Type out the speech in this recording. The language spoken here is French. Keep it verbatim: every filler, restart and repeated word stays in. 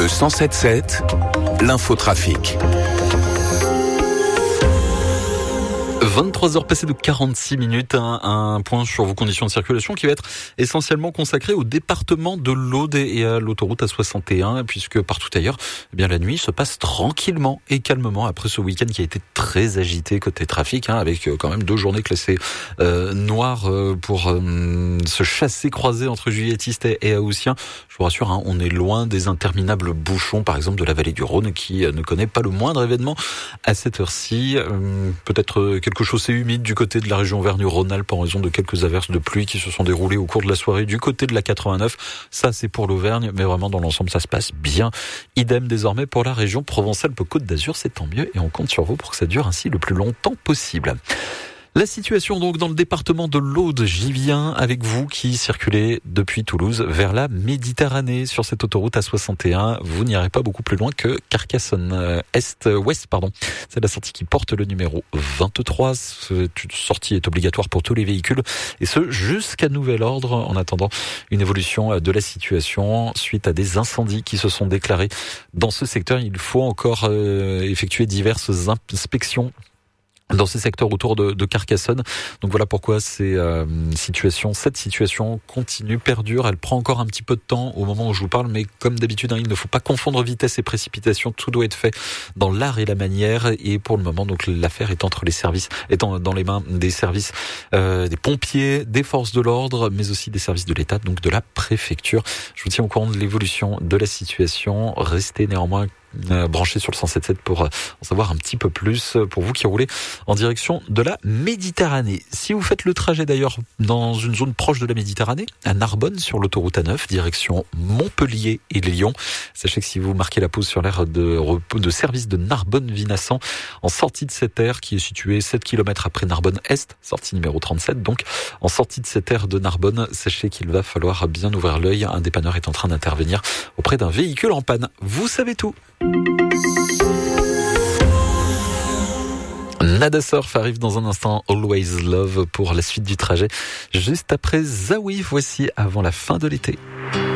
Le cent sept sept, l'infotrafic. vingt-trois heures passées de quarante-six minutes, un, un point sur vos conditions de circulation qui va être essentiellement consacré au département de l'Aude et à l'autoroute A soixante et un, puisque partout ailleurs, eh bien la nuit se passe tranquillement et calmement après ce week-end qui a été très agité côté trafic, hein, avec quand même deux journées classées euh, noires euh, pour euh, se chasser croiser entre juilletistes et, et haussiens. Je vous rassure, hein, on est loin des interminables bouchons, par exemple de la vallée du Rhône, qui euh, ne connaît pas le moindre événement à cette heure-ci. Euh, peut-être quelque chose c'est humide du côté de la région Auvergne-Rhône-Alpes en raison de quelques averses de pluie qui se sont déroulées au cours de la soirée du côté de la quatre-vingt-neuf. Ça, c'est pour l'Auvergne, mais vraiment dans l'ensemble, ça se passe bien. Idem désormais pour la région Provence-Alpes-Côte d'Azur, c'est tant mieux et on compte sur vous pour que ça dure ainsi le plus longtemps possible. La situation donc dans le département de l'Aude, j'y viens avec vous qui circulez depuis Toulouse vers la Méditerranée sur cette autoroute A soixante et un. Vous n'irez pas beaucoup plus loin que Carcassonne euh, Est-Ouest, pardon. C'est la sortie qui porte le numéro vingt-trois. Cette sortie est obligatoire pour tous les véhicules et ce jusqu'à nouvel ordre en attendant une évolution de la situation suite à des incendies qui se sont déclarés dans ce secteur. Il faut encore euh, effectuer diverses inspections dans ces secteurs autour de, de Carcassonne. Donc voilà pourquoi ces euh, situations, cette situation continue, perdure. Elle prend encore un petit peu de temps au moment où je vous parle, mais comme d'habitude, hein, il ne faut pas confondre vitesse et précipitation. Tout doit être fait dans l'art et la manière. Et pour le moment, donc l'affaire est entre les services, étant dans les mains des services, euh, des pompiers, des forces de l'ordre, mais aussi des services de l'État, donc de la préfecture. Je vous tiens au courant de l'évolution de la situation. Restez néanmoins Euh, branché sur le cent sept sept pour euh, en savoir un petit peu plus pour vous qui roulez en direction de la Méditerranée. Si vous faites le trajet d'ailleurs dans une zone proche de la Méditerranée, à Narbonne sur l'autoroute A neuf, direction Montpellier et Lyon, sachez que si vous marquez la pause sur l'aire de, de service de Narbonne-Vinassan, en sortie de cette aire qui est située sept kilomètres après Narbonne-Est, sortie numéro trente-sept, donc en sortie de cette aire de Narbonne, sachez qu'il va falloir bien ouvrir l'œil. Un dépanneur est en train d'intervenir auprès d'un véhicule en panne. Vous savez tout. Nada Surf arrive dans un instant, Always Love pour la suite du trajet. Juste après Zawi, voici avant la fin de l'été.